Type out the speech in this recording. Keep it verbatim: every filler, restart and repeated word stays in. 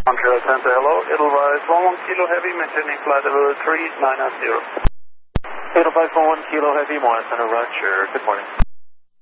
Montreal Center, hello. Edelweiss one one Kilo Heavy, maintaining flight level three nine zero. Edelweiss one one Kilo Heavy, Montana, Roger. Good morning.